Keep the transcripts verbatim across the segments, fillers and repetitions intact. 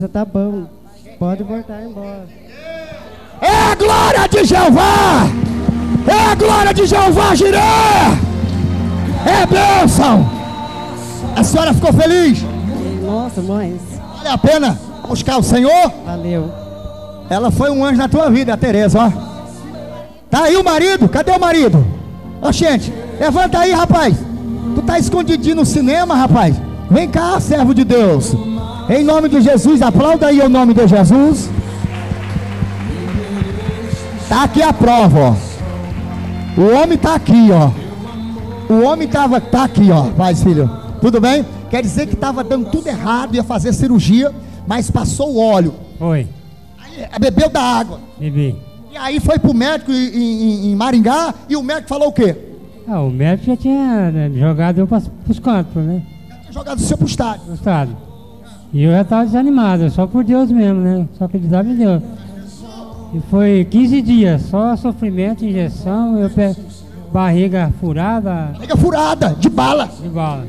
Já tá bom, pode voltar embora. É a glória de Jeová! É a glória de Jeová, Jiré! É bênção! A senhora ficou feliz? Nossa, mãe. Vale a pena buscar o Senhor? Valeu. Ela foi um anjo na tua vida, a Tereza, ó. Tá aí o marido? Cadê o marido? Ó, gente, levanta aí, rapaz. Tu tá escondidinho no cinema, rapaz? Vem cá, servo de Deus. Em nome de Jesus, aplauda aí o nome de Jesus. Tá aqui a prova, ó. O homem tá aqui, ó. O homem tava, tá aqui, ó. Vai, filho. Tudo bem? Quer dizer que tava dando tudo errado, ia fazer cirurgia, mas passou o óleo. Foi. Aí, bebeu da água. Bebi. E aí foi pro médico em, em, em Maringá, e o médico falou o quê? Ah, o médico já tinha né, jogado eu para os cantos, né? Já tinha jogado o seu pro estádio. Pro estado. E eu já estava desanimado, só por Deus mesmo, né? Só acreditava em Deus. E foi quinze dias, só sofrimento, injeção, eu pe... barriga furada. Barriga furada, de bala. De bala.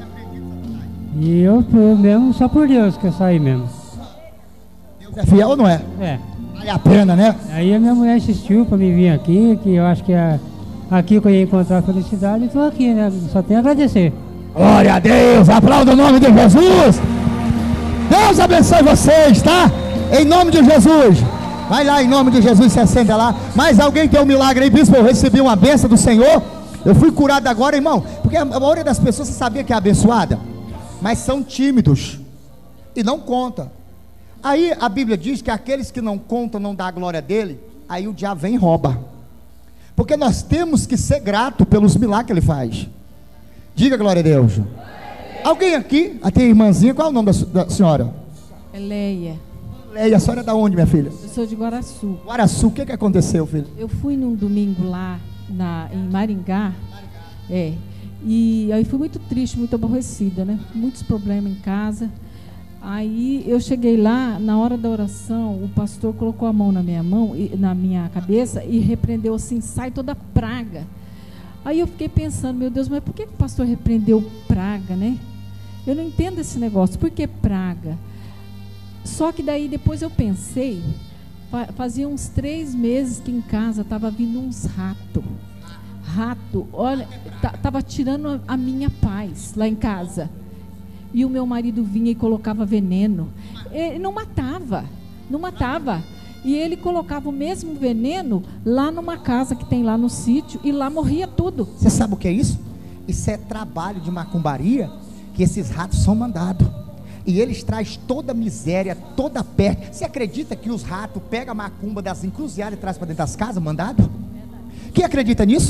E eu, eu mesmo, só por Deus que eu saí mesmo. Deus é fiel ou não é? É. Vale a pena, né? Aí a minha mulher insistiu para me vir aqui, que eu acho que é aqui que eu ia encontrar a felicidade, e estou aqui, né? Só tenho a agradecer. Glória a Deus, aplauda o nome de Jesus. Deus abençoe vocês, tá? Em nome de Jesus. Vai lá em nome de Jesus, se acenda lá. Mas alguém tem um milagre aí, bispo? Eu recebi uma benção do Senhor. Eu fui curado agora, irmão. Porque a maioria das pessoas, você sabia que é abençoada? Mas são tímidos e não conta. Aí a Bíblia diz que aqueles que não contam, não dá a glória dele. Aí o diabo vem e rouba. Porque nós temos que ser grato pelos milagres que ele faz. Diga glória a Deus. Alguém aqui, até a irmãzinha, qual é o nome da, da senhora? Leia. Leia, a senhora é da onde, minha filha? Eu sou de Guaraçu. Guaraçu, o que, que aconteceu, filho? Eu fui num domingo lá na, em Maringá. É. E aí fui muito triste, muito aborrecida, né? Muitos problemas em casa. Aí eu cheguei lá, na hora da oração, o pastor colocou a mão na minha mão, na minha cabeça, e repreendeu assim, sai toda praga. Aí eu fiquei pensando, meu Deus, mas por que o pastor repreendeu praga, né? Eu não entendo esse negócio, por que praga? Só que daí depois eu pensei, fazia uns três meses que em casa estava vindo uns ratos. Rato, olha, estava tirando a minha paz lá em casa. E o meu marido vinha e colocava veneno. Ele não matava, não matava. E ele colocava o mesmo veneno lá numa casa que tem lá no sítio, e lá morria tudo. Você sabe o que é isso? Isso é trabalho de macumbaria, que esses ratos são mandados. E eles trazem toda a miséria, toda a peste. Você acredita que os ratos pegam a macumba das encruzilhadas e trazem para dentro das casas, mandado? Quem acredita nisso?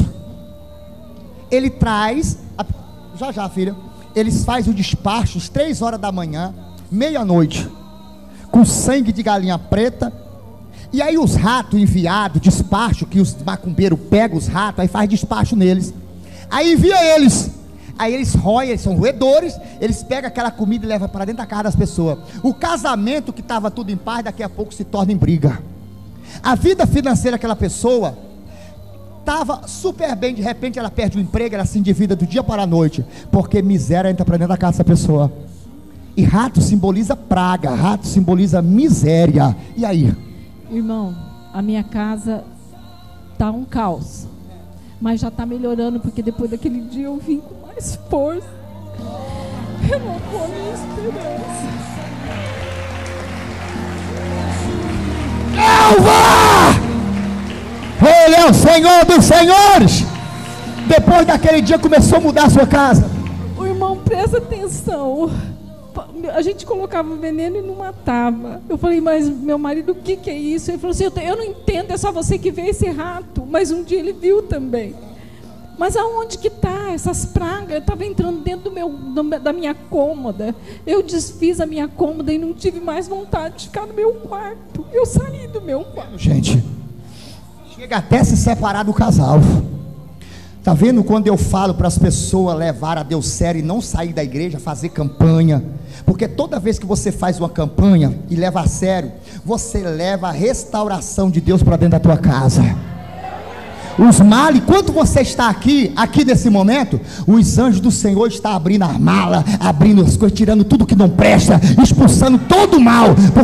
Ele traz, a, já já filha, eles fazem o despacho às três horas da manhã, meia-noite, com sangue de galinha preta. E aí os ratos enviados, despacho, que os macumbeiros pegam os ratos, aí faz despacho neles. Aí envia eles. Aí eles roem, eles são roedores, eles pegam aquela comida e levam para dentro da casa das pessoas. O casamento que estava tudo em paz, daqui a pouco se torna em briga. A vida financeira daquela pessoa estava super bem, de repente ela perde o emprego, ela se endivida do dia para a noite, porque miséria entra para dentro da casa dessa pessoa. E rato simboliza praga, rato simboliza miséria. E aí? Irmão, a minha casa tá um caos, mas já tá melhorando, porque depois daquele dia eu vim com mais força. Renovou a minha esperança. Elva! Ele é o Senhor dos senhores. Depois daquele dia começou a mudar a sua casa. O irmão, presta atenção. A gente colocava veneno e não matava. Eu falei, mas meu marido, o que, que é isso? Ele falou assim, eu não entendo, é só você que vê esse rato. Mas um dia ele viu também. Mas aonde que está essas pragas? Eu estava entrando dentro do meu, da minha cômoda. Eu desfiz a minha cômoda e não tive mais vontade de ficar no meu quarto. Eu saí do meu quarto. Gente, chega até se separar do casal. Tá vendo quando eu falo para as pessoas levar a Deus sério e não sair da igreja, fazer campanha? Porque toda vez que você faz uma campanha e leva a sério, você leva a restauração de Deus para dentro da tua casa. os males. Enquanto você está aqui, aqui nesse momento, os anjos do Senhor estão abrindo as malas, abrindo as coisas, tirando tudo que não presta, expulsando todo o mal,